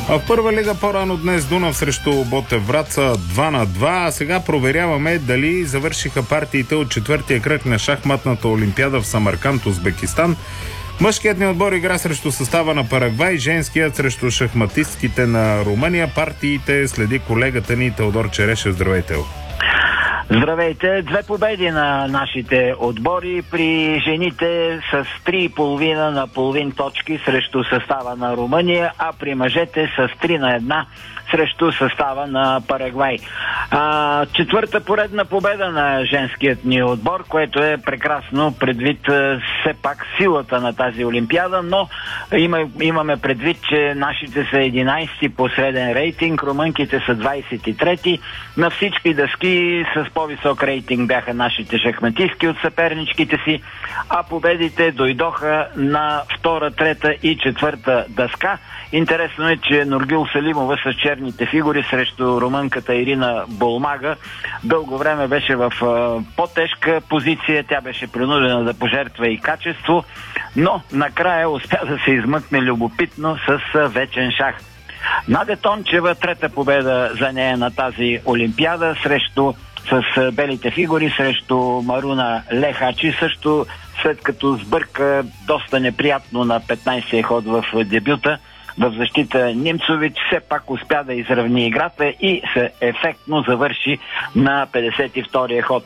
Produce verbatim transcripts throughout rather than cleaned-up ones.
В първа лига по-рано днес Дунав срещу Ботев Враца два на два, а сега проверяваме дали завършиха партиите от четвъртия кръг на шахматната олимпиада в Самарканд, Узбекистан. Мъжкият ни отбор игра срещу състава на Парагвай, женският срещу шахматистките на Румъния. Партиите следи колегата ни Теодор Черешев. Здравейте! Здравейте! Две победи на нашите отбори. При жените с три и половина на половин точки срещу състава на Румъния, а при мъжете с три на една срещу състава на Парагвай. А, четвърта поредна победа на женският ни отбор, което е прекрасно предвид все пак силата на тази олимпиада, но има, имаме предвид, че нашите са единайсети по среден рейтинг, румънките са двайсет и трети. На всички дъски с по-висок рейтинг бяха нашите шахматистки от съперничките си, а победите дойдоха на втора, трета и четвърта дъска. Интересно е, че Нургюл Салимова с черните фигури срещу румънката Ирина Болмага дълго време беше в а, по-тежка позиция. Тя беше принудена да пожертва и качество, но накрая успя да се измъкне любопитно с а, вечен шах. Надя Тончева, трета победа за нея на тази олимпиада срещу с а, белите фигури срещу Маруна Лехачи, също след като сбърка доста неприятно на петнайсети ход в дебюта в защита Немцович, все пак успя да изравни играта и се ефектно завърши на петдесет и втория ход.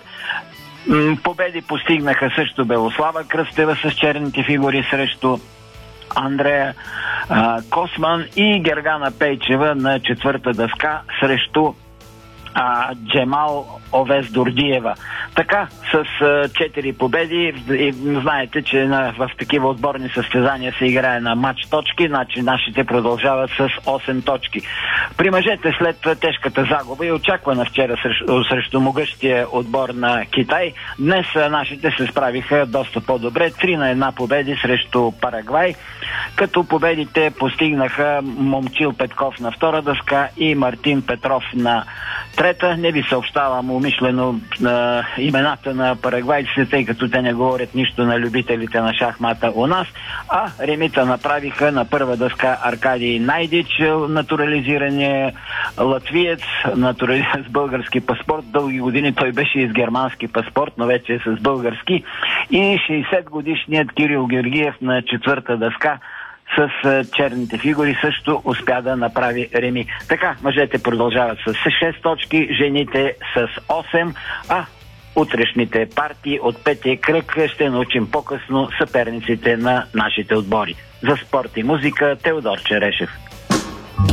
Победи постигнаха също Белослава Кръстева с черните фигури срещу Андрея а, Косман и Гергана Пейчева на четвърта дъска срещу а, Джемал Овес Дордиева. Така, с четири победи, и знаете, че на, в такива отборни състезания се играе на матч точки, значи нашите продължават с осем точки. При мъжете след тежката загуба и очаквана вчера срещу, срещу могъщия отбор на Китай, днес нашите се справиха доста по-добре. три на една победи срещу Парагвай, като победите постигнаха Момчил Петков на втора дъска и Мартин Петров на трета. Не ви съобщавам умишлено на имената на парагвайците, тъй като те не говорят нищо на любителите на шахмата у нас, а ремита направиха на първа дъска Аркадий Найдич, натурализирания латвиец, натурализиран с български паспорт. Дълги години той беше и с германски паспорт, но вече е с български. И шейсет годишният Кирил Георгиев на четвърта дъска с черните фигури също успя да направи реми. Така, мъжете продължават с шест точки, жените с осем, а утрешните партии от петия кръг ще научим по-късно съперниците на нашите отбори. За спорт и музика Теодор Черешев.